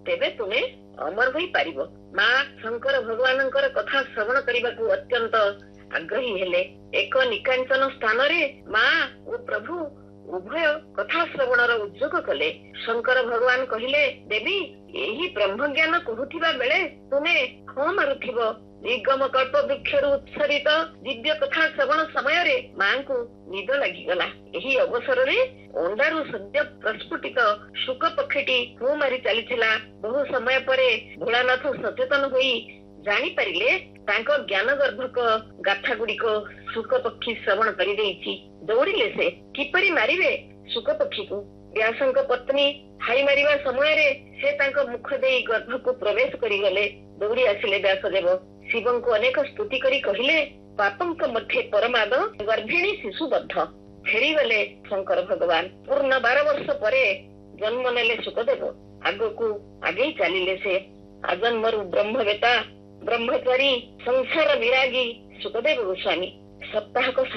तेबे तुमे अमर होई पारिबो। माँ शंकर भगवानंकर कथा श्रवण करने अत्यंत आग्रही हेले। एक निकांचन स्थान रे माँ और प्रभु उभय कथा श्रवणर उद्योग कले। शंकर भगवान कहिले, देवी यही ब्रह्म ज्ञान कहूथिबा बेले तुमे हाँ मारुथिबो। निगम कल्प वृक्षरु उत्सरित दिव्य कथा श्रवण समय रे मां को निद लागिगला। एही अवसर रे अंडारु सद्य प्रस्फुटित शुक पक्षीटी हूँ मारी चलीथिला। बहु समय परे भोलानाथ सचेतन होई जानी पारिले तांको ज्ञान गर्भक गाथा गुड़िक शुक पक्षी श्रवण करि देइछि। दौड़िले से किपरि मारिबे शुक पक्षी को। व्यासंक पत्नी हाई मारिबा समय रे से तांको मुख देई गर्भ को प्रवेश करि गले। दौड़ी आसिले व्यासदेव। शिवं को अनेक स्तुति करी कहिले, पापंक मध्य परमाद गर्भिणी शिशुबद्ध। फेरी गले शंकर भगवान। पूर्ण 12 वर्ष परे जन्म नेले सुखदेव। आगो को आगे चलिले से। आजन्मरु ब्रह्मवेता ब्रह्मचारी संसार विरागी सुखदेव गोस्वामी। सप्ताह को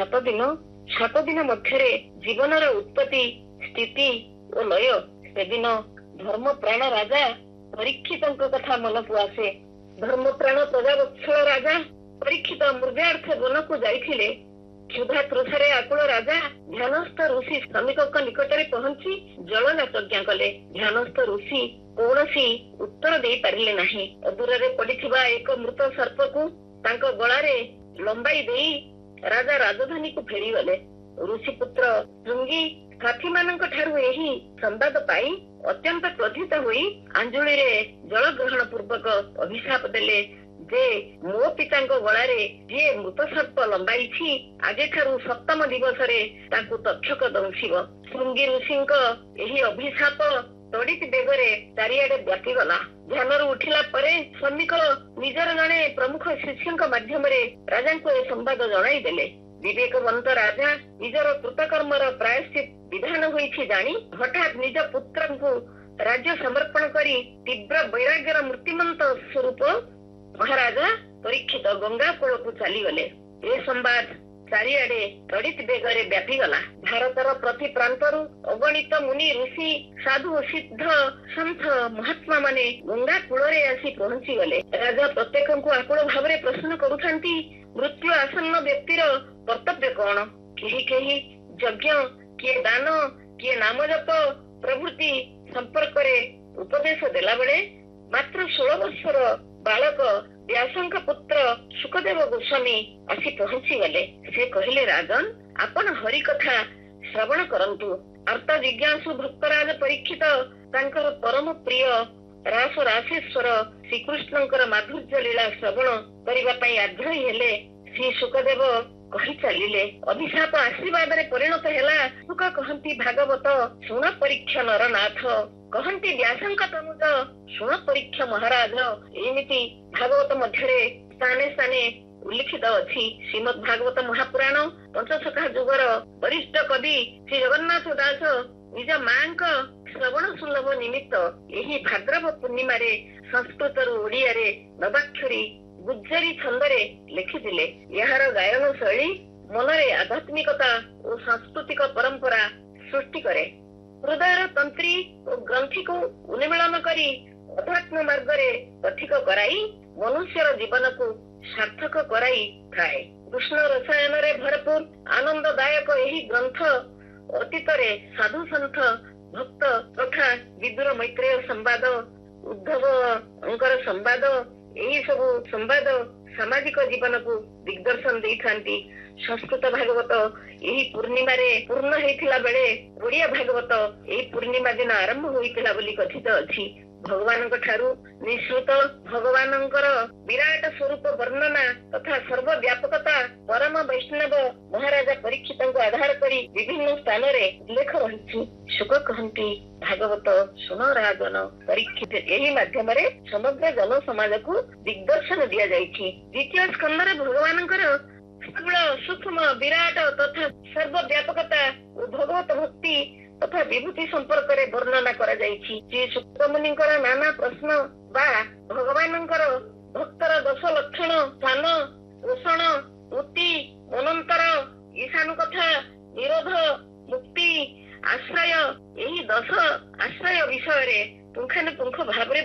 7 दिन मध्य जीवनर उत्पत्ति स्थिति और लय। से दिन धर्म प्राण राजा परीक्षित कथा मन को आसे। धर्म प्राण प्रजावत्सल राजा परीक्षित मृगार्थ वन को जाइथिले। क्षुधा तृषारे आकुल राजा ध्यानस्थ ऋषि श्रमिक निकटरे पहुंची जलनाचज्ञा कले। ध्यानस्थ ऋषि कौनसी उत्तर दे पारिले नाही। अदूरे पड़िथिबा एक मृत सर्प को तांको गଳାରେ लंबाई देई राजा राजधानी को फेरी गले। ऋषि पुत्र शृंगी साथी मानक ठारू एही संवाद पाई अत्यंत क्रोधित होई अंजुली रे जल ग्रहण पूर्वक अभिशाप देले जे मो पितांको गଳାରେ जे मृत सर्प लंबाई आगे ठारू 7ମ दिवस रे तांको तक्षक दंशिब। शृंगी ऋषिंक एही अभिशाप तड़ित बेगरे चारिआडे व्यापी गला। ध्यान उठिला परे श्रमिक निजर जने प्रमुख शिष्यंक माध्यम रे राजा को ए संवाद जणाई देले। विवेकवंत राजा निजर कृतकर्मर प्रायश्चित विधान होईछि जानी हठात निज पुत्र को राज्य समर्पण करी तीव्र वैराग्यर मूर्तिमंत स्वरूप महाराजा परीक्षित गंगा कूल को चली गले। ए संवाद चारिआडे तड़ित बेगरे व्यापी गला। भारतर प्रति प्रांतरु अगणित मुनि ऋषि साधु सिद्ध संत महात्मा माने गंगा कूलरे आसी पहुंची गले। राजा प्रत्येक को आकुल भावरे प्रश्न करुथांती, मृत्यु आसन्न व्यक्तिर कर्तव्य कौन? केही केही यज्ञ, किए दान, किए नाम जप प्रभृति संपर्क रे उपदेश देला बेले मात्र 16 वर्षर बालक व्यासंक पुत्र सुखदेव गोस्वामी आसी पहुंची गले। से कहिले, राजन आपण हरि कथा श्रवण करंतु। अर्थ जिज्ञासु भक्तराज परीक्षित तांकर परम प्रिय रास रासेश्वर श्रीकृष्णंकर माधुर्य लीला श्रवण करिबा पई आग्रही हेले। श्री सुखदेव कहि चलिले, अभिशाप आशीर्वाद रे परिणत हेला। सुख कहंती भागवत सुण परीक्षा नरनाथ। कहंती व्यासंक तनुज सुण परीक्षा महाराज। एमिति भागवत मध्यरे स्थाने स्थाने उल्लिखित अछि। श्रीमद् भागवत महापुराण पंचशखा जुगर वरिष्ठ कवि श्री जगन्नाथ दास निज मांक श्रवण सुलभ निमित्त एही भाद्रव पूर्णिमा रे संस्कृत रु ओडिया रे नवाक्षरी गुज्जरी छंदरे लिखिथिले। यार गायन शैली मनरे आध्यात्मिकता और सांस्कृतिक परंपरा सृष्टि करे। हृदय तंत्री और ग्रंथि को उन्मीलन करी अध्यात्म मार्ग रे पथिक कराई मनुष्यर जीवन को सार्थक कराई थाए। कृष्ण रसायन रे भरपूर आनंददायक यही ग्रंथ अतीत रे साधु संत भक्त तथा विदुर मैत्रेय संवाद उद्धव अंकर संवाद यही सब संवाद सामाजिक जीवन को दिग्दर्शन दे थांती। संस्कृत भागवत यही पूर्णिमा रे पूर्ण हेतिला बेले ओडिया भागवत यही पूर्णिमा दिन आरंभ होइतिला बोली कथित अछि। भगवानक ठारू निश्रुत भगवानंकर विराट स्वरूप वर्णना तथा सर्वव्यापकता परम वैष्णव महाराजा परीक्षित को आधार करी विभिन्न स्थान रे उल्लेख रहिछि। शुक कहंती भागवत सुन राजन परीक्षित यही माध्यम रे समग्र जन समाज को दिग्दर्शन दिया जाइछि। द्वितीय स्कंद रे भगवानंकर स्थूल सूक्ष्म विराट तथा सर्वव्यापकता भगवत भक्ति तथा विभूति संपर्क रे वर्णना करा जाइछि। श्री सुखमुनिंकर नाना प्रश्न बा भगवानंकर भक्तर 10 लक्षण स्थान पोषण उति अनंतर ईशानु कथा निरोध मुक्ति आश्रय यही 10 आश्रय विषय रे पुंखानुपुंख भाव रे